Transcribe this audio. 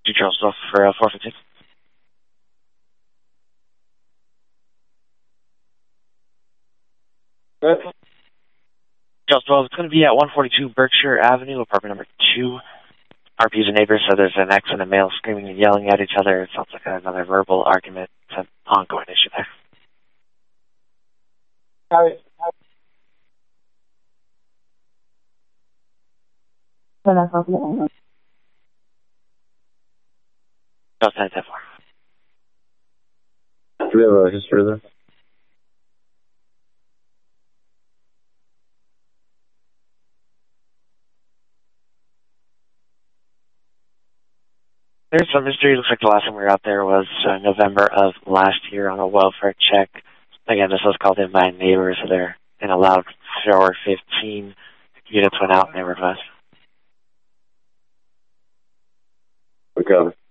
Charles 12 for 415. Charles 12, it's going to be at 142 Berkshire Avenue, apartment number 2. RP's a neighbor, so there's an ex and a male screaming and yelling at each other. It sounds like another verbal argument. It's an ongoing issue there. Charles 10-4. Do we have a history there? There's some mystery. Looks like the last time we were out there was November of last year on a welfare check. Again, this was called in by neighbors. So they're in a loud floor 15. Units went out and they were advised. We got it.